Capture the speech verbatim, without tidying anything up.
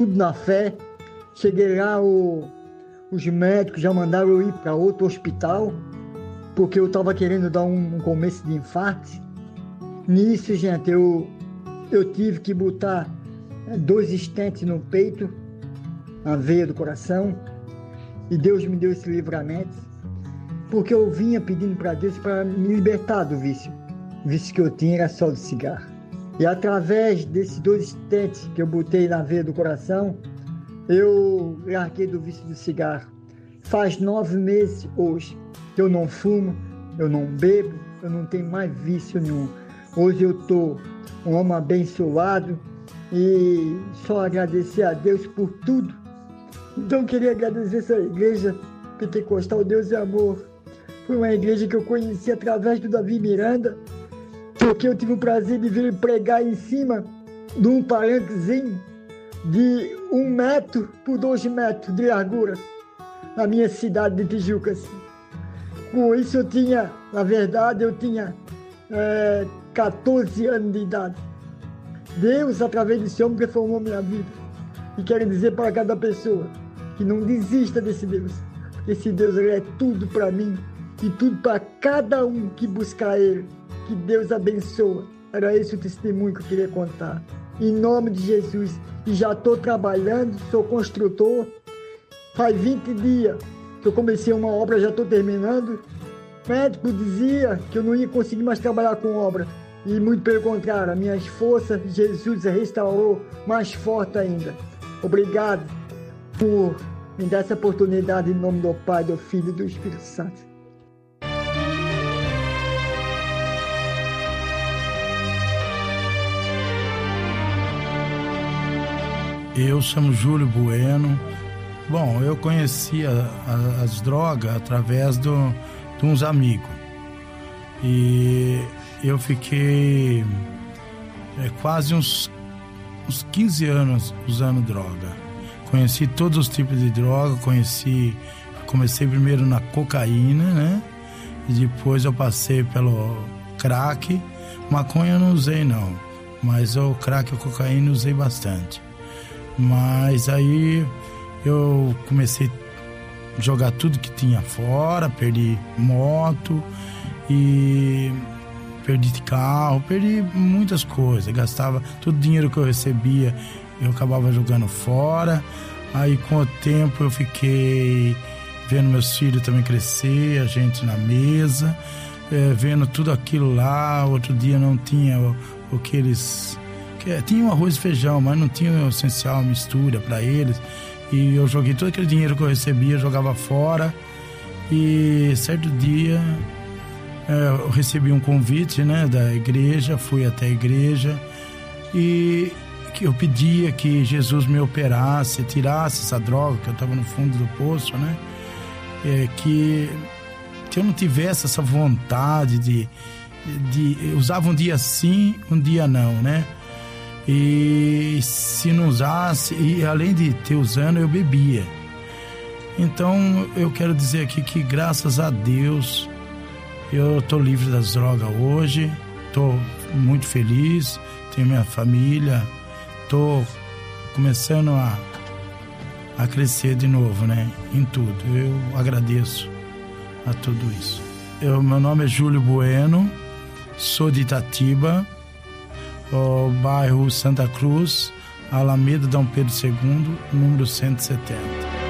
tudo na fé. Cheguei lá, o, os médicos já mandaram eu ir para outro hospital, porque eu estava querendo dar um, um começo de infarto. Nisso, gente, eu, eu tive que botar dois stents no peito, na veia do coração, e Deus me deu esse livramento, porque eu vinha pedindo para Deus para me libertar do vício. O vício que eu tinha era só do cigarro. E através desses dois stents que eu botei na veia do coração, eu larguei do vício do cigarro. Faz nove meses hoje que eu não fumo, eu não bebo, eu não tenho mais vício nenhum. Hoje eu estou um homem abençoado e só agradecer a Deus por tudo. Então eu queria agradecer essa igreja Pentecostal Deus e Amor. Foi uma igreja que eu conheci através do Davi Miranda, porque eu tive o prazer de vir pregar em cima de um palanquezinho de um metro por dois metros de largura, na minha cidade de Tijucas. Com isso eu tinha, na verdade, eu tinha é, catorze anos de idade. Deus, através desse homem, transformou minha vida. E quero dizer para cada pessoa que não desista desse Deus. Porque esse Deus ele é tudo para mim e tudo para cada um que buscar Ele. Que Deus abençoa. Era esse o testemunho que eu queria contar. Em nome de Jesus. E já estou trabalhando, sou construtor. Faz vinte dias que eu comecei uma obra, já estou terminando. O médico dizia que eu não ia conseguir mais trabalhar com obra. E muito pelo contrário, as minhas forças, Jesus restaurou mais forte ainda. Obrigado por me dar essa oportunidade em nome do Pai, do Filho e do Espírito Santo. Eu chamo Júlio Bueno. Bom, eu conheci a, a, as drogas através do, de uns amigos. E eu fiquei é, quase uns, uns quinze anos usando droga. Conheci todos os tipos de droga, conheci, comecei primeiro na cocaína, né? E depois eu passei pelo crack. Maconha eu não usei não, mas o crack e a cocaína eu usei bastante. Mas aí eu comecei a jogar tudo que tinha fora, perdi moto e perdi carro, perdi muitas coisas, gastava todo o dinheiro que eu recebia, eu acabava jogando fora. Aí com o tempo eu fiquei vendo meus filhos também crescer, a gente na mesa, é, vendo tudo aquilo lá. Outro dia não tinha o, o que eles... Que, tinha um arroz e feijão, mas não tinha o essencial, a mistura para eles. E eu joguei todo aquele dinheiro que eu recebia, jogava fora. E certo dia é, eu recebi um convite, né, da igreja, fui até a igreja e que eu pedia que Jesus me operasse, tirasse essa droga, que eu estava no fundo do poço, né? É, que, que eu não tivesse essa vontade de, de... Eu usava um dia sim, um dia não, né? E se não usasse, e além de ter usando, eu bebia. Então eu quero dizer aqui que graças a Deus eu estou livre das drogas hoje, estou muito feliz, tenho minha família, estou começando a, a crescer de novo, né? Em tudo. Eu agradeço a tudo isso. Eu, meu nome é Júlio Bueno, sou de Itatiba, o bairro Santa Cruz, Alameda Dom Pedro segundo, número cento e setenta.